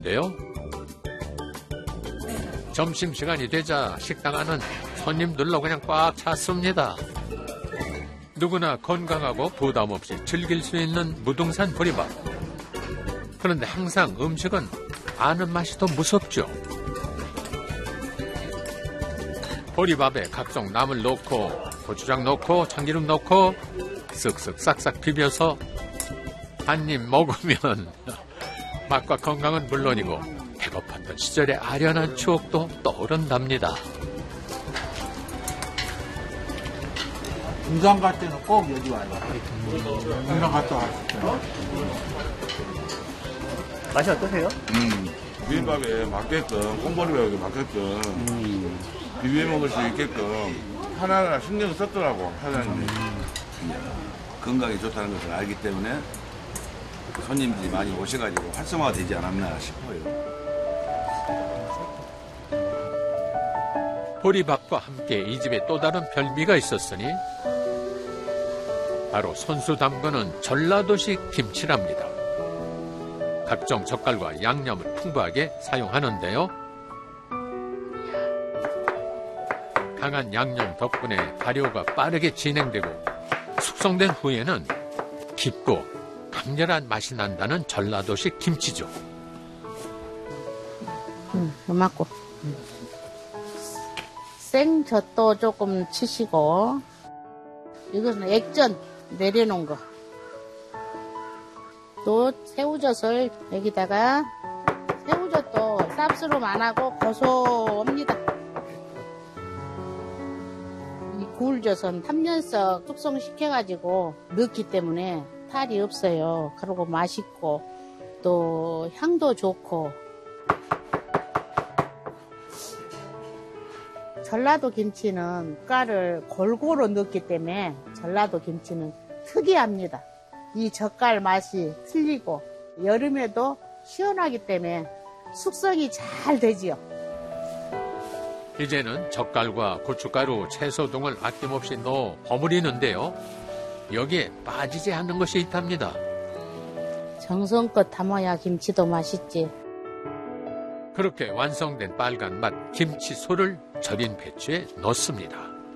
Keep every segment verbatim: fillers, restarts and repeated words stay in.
인데요. 점심시간이 되자 식당 안은 손님들로 그냥 꽉 찼습니다. 누구나 건강하고 부담 없이 즐길 수 있는 무등산 보리밥. 그런데 항상 음식은 아는 맛이 더 무섭죠. 보리밥에 각종 나물 넣고 고추장 넣고 참기름 넣고 쓱쓱 싹싹 비벼서 한 입 먹으면 맛과 건강은 물론이고 배고팠던 시절의 아련한 추억도 떠오른답니다. 등산 갈 때는 꼭 여기 와요. 등산 갔다 왔을 때. 맛이 어떠세요? 음, 비빔밥에 맞게끔, 콩보리밥에 맞게끔, 음. 비벼 먹을 수 있게끔 하나하나 신경 썼더라고, 사장님이. 음. 건강에 좋다는 것을 알기 때문에 손님들이 많이 오셔가지고 활성화가 되지 않았나 싶어요. 보리밥과 함께 이 집에 또 다른 별미가 있었으니 바로 손수 담그는 전라도식 김치랍니다. 각종 젓갈과 양념을 풍부하게 사용하는데요. 강한 양념 덕분에 발효가 빠르게 진행되고 숙성된 후에는 깊고 강렬한 맛이 난다는 전라도식 김치죠. 음, 맞고. 생젓도 조금 치시고, 이것은 액젓 내려놓은 거. 또 새우젓을 여기다가, 새우젓도 쌉스름 안 하고 고소합니다. 이 굴젓은 삼 년석 숙성시켜가지고 넣기 때문에 탈이 없어요. 그리고 맛있고 또 향도 좋고. 전라도 김치는 젓갈을 골고루 넣기 때문에 전라도 김치는 특이합니다. 이 젓갈 맛이 틀리고 여름에도 시원하기 때문에 숙성이 잘 되지요. 이제는 젓갈과 고춧가루, 채소 등을 아낌없이 넣어 버무리는데요. 여기에 빠지지 않는 것이 있답니다. 정성껏 담아야 김치도 맛있지. 그렇게 완성된 빨간 맛 김치소를 절인 배추에 넣습니다.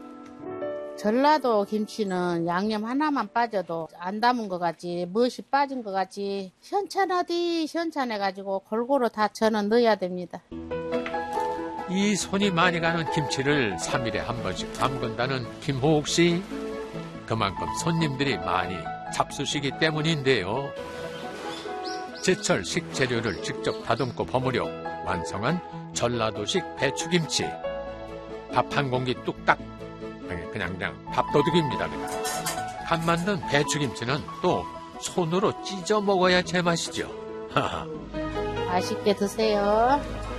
전라도 김치는 양념 하나만 빠져도 안 담은 것 같지, 무엇이 빠진 것 같지, 현찬하디 현찬해가지고 골고루 다 저는 넣어야 됩니다. 이 손이 많이 가는 김치를 삼 일에 한 번씩 담근다는 김호옥 씨. 그만큼 손님들이 많이 잡수시기 때문인데요. 제철 식재료를 직접 다듬고 버무려 완성한 전라도식 배추김치. 밥 한 공기 뚝딱. 그냥 그냥 밥도둑입니다. 그냥. 한 만든 배추김치는 또 손으로 찢어 먹어야 제맛이죠. 맛있게 드세요.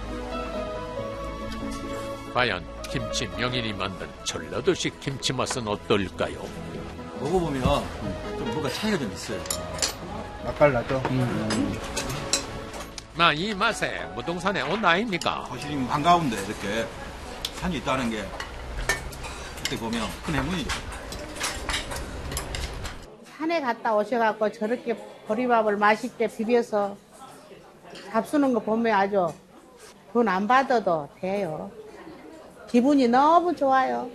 과연 김치 명인이 만든 전라도식 김치 맛은 어떨까요? 먹어보면 좀 뭔가 차이가 좀 있어요. 맛깔나죠? 음. 나 이 맛에 무등산에 온 아닙니까? 거실이 한가운데 이렇게 산이 있다는 게 그때 보면 큰 행운이죠. 산에 갔다 오셔갖고 저렇게 보리밥을 맛있게 비벼서 잡수는 거 보면 아주 돈 안 받아도 돼요. 기분이 너무 좋아요.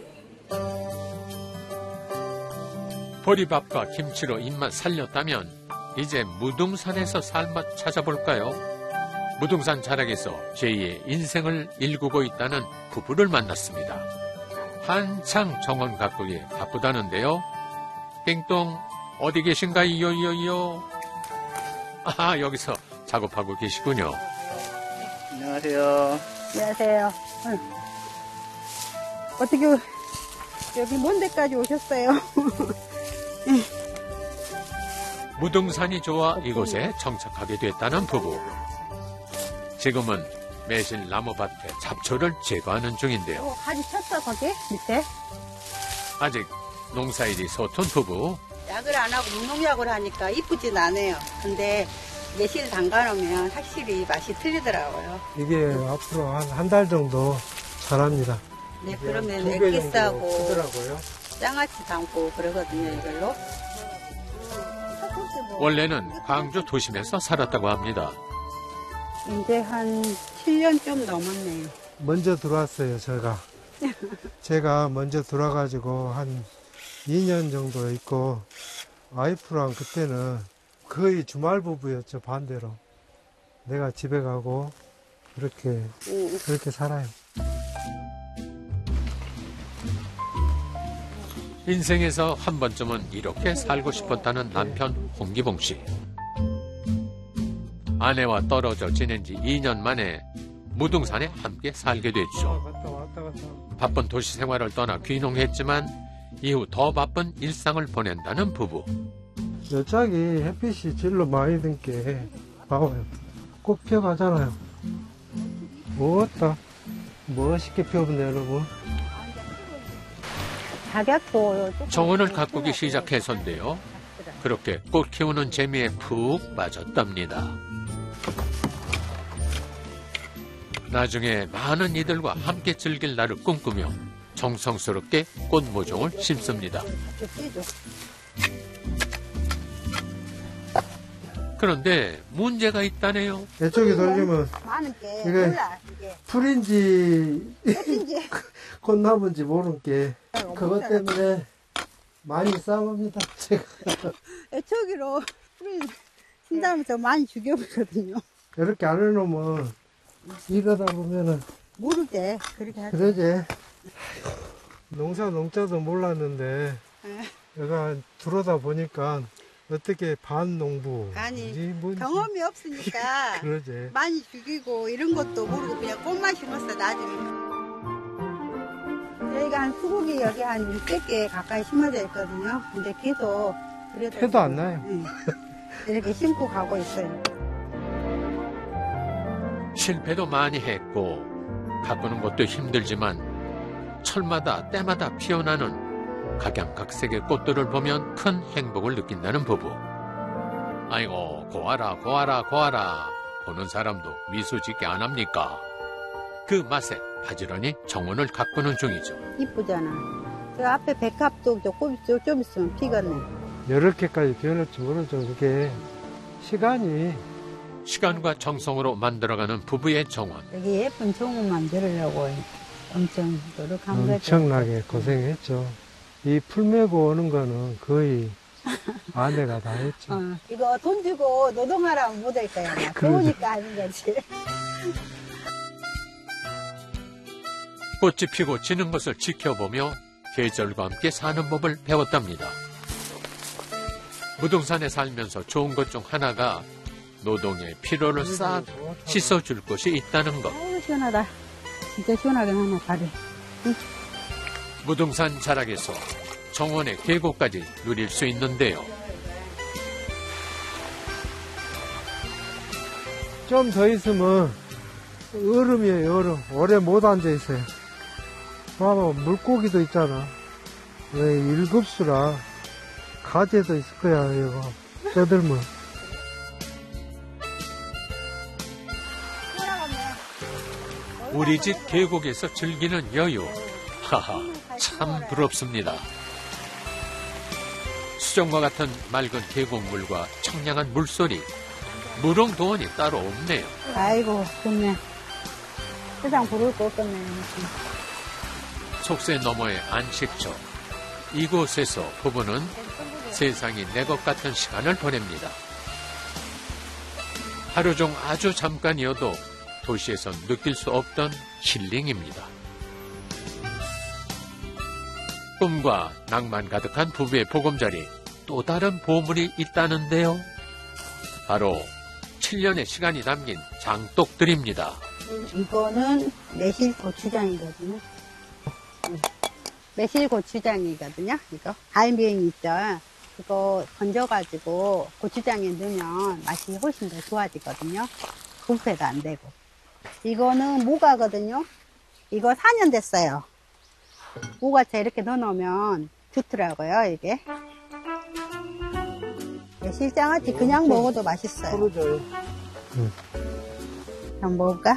보리밥과 김치로 입맛 살렸다면 이제 무등산에서 살맛 찾아볼까요? 무등산 자락에서 제이의 인생을 일구고 있다는 부부를 만났습니다. 한창 정원 가꾸기에 바쁘다는데요. 띵동 어디 계신가요? 요요요. 아, 여기서 작업하고 계시군요. 안녕하세요. 안녕하세요. 응. 어떻게 여기 먼 데까지 오셨어요? 무등산이 좋아 이곳에 정착하게 됐다는 부부. 지금은 매실 나무밭에 잡초를 제거하는 중인데요. 어, 가지 쳤어 거기 밑에? 아직 농사일이 서툰 부부. 약을 안 하고 무농약을 하니까 이쁘진 않아요. 근데 매실 담가놓으면 확실히 맛이 틀리더라고요. 이게 앞으로 한 한 달 정도 자랍니다. 네, 그러면 두 배 액기스하고 정도 크더라고요. 장아찌 담고 그러거든요, 이걸로. 원래는 광주 도심에서 살았다고 합니다. 이제 한 칠 년 좀 넘었네요. 먼저 들어왔어요, 제가. 제가 먼저 들어와가지고 한 이 년 정도 있고, 와이프랑 그때는 거의 주말 부부였죠, 반대로. 내가 집에 가고, 그렇게, 그렇게 살아요. 인생에서 한 번쯤은 이렇게 살고 싶었다는 남편 홍기봉 씨. 아내와 떨어져 지낸 지 이 년 만에 무등산에 함께 살게 됐죠. 갔다 왔다 갔다. 바쁜 도시 생활을 떠나 귀농했지만 이후 더 바쁜 일상을 보낸다는 부부. 여짝이 햇빛이 질로 많이 든 게 봐봐요. 꽃 피어가잖아요. 멋다. 멋있게 피어보네, 여러분. 가격도 정원을 가꾸기 시작해서인데요. 그렇게 꽃 키우는 재미에 푹 빠졌답니다. 나중에 많은 이들과 함께 즐길 날을 꿈꾸며 정성스럽게 꽃 모종을 심습니다. 그런데 문제가 있다네요. 이쪽에 돌리면 많은 게 이게- 몰라 이게 풀인지 꽃인지 꽃나무인지 모르는 게 아이고, 그것 못 때문에 많이 싸웁니다. 제가 애초기로 우리 신다면서 많이 죽여버거든요. 이렇게 안 해놓으면 이러다 보면은 모를 때 그렇게 하죠. 그러지. 아이고, 농사 농자도 몰랐는데 네. 내가 들어다 보니까 어떻게 반농부 아니, 뭔지 경험이 없으니까 그러지. 많이 죽이고 이런 것도 모르고 그냥 꽃만 심었어 나중에. 저희가 한 수국이 여기 한 육백 개 가까이 심어져 있거든요. 근데 계속 그래도 해도 안 나요. 네. 이렇게 심고 가고 있어요. 실패도 많이 했고 가꾸는 것도 힘들지만 철마다 때마다 피어나는 각양각색의 꽃들을 보면 큰 행복을 느낀다는 부부. 아이고 고아라 고아라 고아라 보는 사람도 미소 짓게 안 합니까? 그 맛에 바지런히 정원을 가꾸는 중이죠. 이쁘잖아. 저 앞에 백합도 저 꽃이 좀- 좀 있으면 피겠네. 이렇게까지 변할지 모르죠. 그게 시간이 시간과 정성으로 만들어가는 부부의 정원. 여기 예쁜 정원 만들으려고 엄청 노력한 거죠. 엄청나게 고생했죠. 이 풀 메고 오는 거는 거의 아내가 다 했죠. 어, 이거 돈 주고 노동하라면 못 할 거야. 나. 좋으니까 하는 거지. 꽃이 피고 지는 것을 지켜보며 계절과 함께 사는 법을 배웠답니다. 무등산에 살면서 좋은 것 중 하나가 노동의 피로를 싹 씻어줄 곳이 있다는 것. 아유, 시원하다. 진짜 시원하긴 하네, 발이. 무등산 자락에서 정원의 계곡까지 누릴 수 있는데요. 좀 더 있으면 얼음이에요, 얼음. 오래 못 앉아있어요. 봐봐, 물고기도 있잖아. 왜 일급수라 가재도 있을 거야, 이거. 떠들면. 우리 집 계곡에서 즐기는 여유. 하하, 참 부럽습니다. 수정과 같은 맑은 계곡물과 청량한 물소리. 무릉도원이 따로 없네요. 아이고, 좋네. 세상 부를 거 없겠네. 속세 너머의 안식처. 이곳에서 부부는 세상이 내 것 같은 시간을 보냅니다. 하루 중 아주 잠깐이어도 도시에선 느낄 수 없던 힐링입니다. 꿈과 낭만 가득한 부부의 보금자리, 또 다른 보물이 있다는데요. 바로 칠 년의 시간이 담긴 장독들입니다. 이거는 매실 고추장이거든요. 매실 고추장이거든요. 이거 알미행 있죠. 그거 건져가지고 고추장에 넣으면 맛이 훨씬 더 좋아지거든요. 부패도 안 되고. 이거는 모가거든요. 이거 사 년 됐어요. 모가차 이렇게 넣어놓으면 좋더라고요, 이게. 매실장아찌 그냥 먹어도 맛있어요. 부러져요. 한번 먹을까?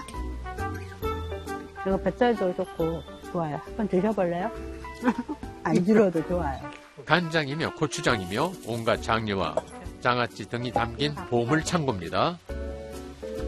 이거 뱃살도 좋고 좋아요. 한번 드셔볼래요? 안 줄어도 좋아요. 간장이며 고추장이며 온갖 장류와 장아찌 등이 담긴 보물 창고입니다.